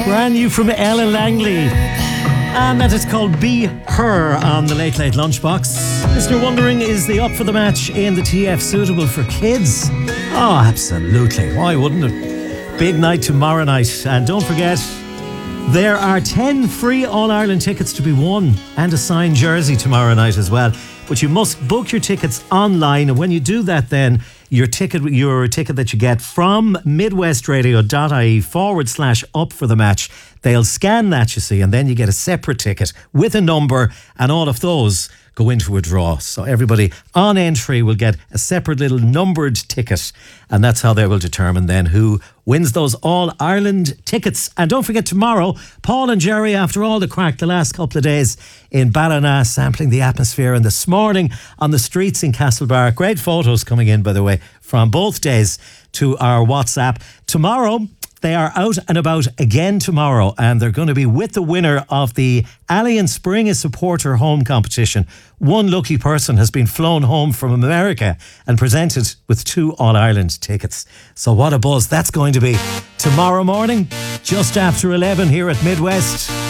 Brand new from Ella Langley. And that is called Be Her on the Late Late Lunchbox. Listener wondering, is the Up for the Match in the TF suitable for kids? Oh, absolutely. Why wouldn't it? Big night tomorrow night. And don't forget, there are 10 free All-Ireland tickets to be won and a signed jersey tomorrow night as well. But you must book your tickets online, and when you do that, then your ticket that you get from midwestradio.ie/up for the match, they'll scan that, you see, and then you get a separate ticket with a number, and all of those go into a draw. So everybody on entry will get a separate little numbered ticket, and that's how they will determine then who wins those All-Ireland tickets. And don't forget, tomorrow, Paul and Jerry, after all the crack the last couple of days in Ballina, sampling the atmosphere, and this morning on the streets in Castlebar. Great photos coming in, by the way, from both days to our WhatsApp. Tomorrow, they are out and about again tomorrow, and they're going to be with the winner of the Allianz Spring a Supporter Home competition. One lucky person has been flown home from America and presented with 2 All-Ireland tickets. So what a buzz that's going to be tomorrow morning, just after 11 here at Midwest.